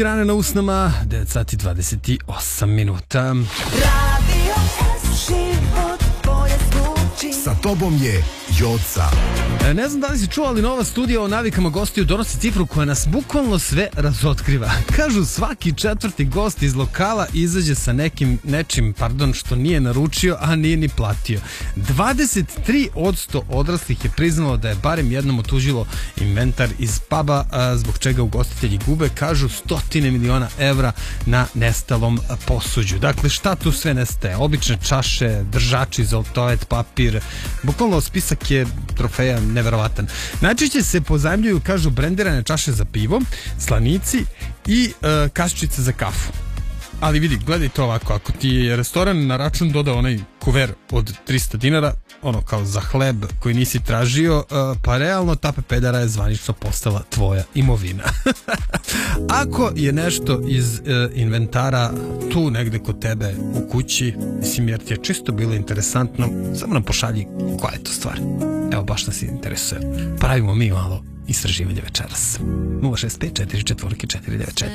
Rane na usnama, 9 sati 28 minuta. Radio S, život bolje zvuči. Sa tobom je Joca. Ne znam da li si čuo, ali nova studija o navikama gostiju donosi cifru koja nas bukvalno sve razotkriva. Kažu, svaki četvrti gost iz lokala izađe sa nečim što nije naručio, a nije ni platio. 23% odraslih je priznalo da je barem jednom otuđilo inventar iz puba, zbog čega ugostitelji gube, kažu, 100 miliona evra na nestalom posuđu. Dakle, šta tu sve nestaje? Obične čaše, držači za toalet papir, bukvalno spisak je trofeja neverovatan. Najčešće se pozajmljuju, kažu, brendirane čaše za pivo, slanici i kaščice za kafu. Ali vidi, gledaj to ovako, ako ti je restoran na račun dodao onaj kuver od 300 dinara, ono kao za hleb koji nisi tražio, pa realno ta pepedara je zvanično postala tvoja imovina. Ako je nešto iz inventara tu negde kod tebe u kući, mislim, jer ti je čisto bilo interesantno, samo nam pošalji koja je to stvar. Evo, baš nas interesuje. Pravimo mi malo istraživanje večeras. 065 44 494.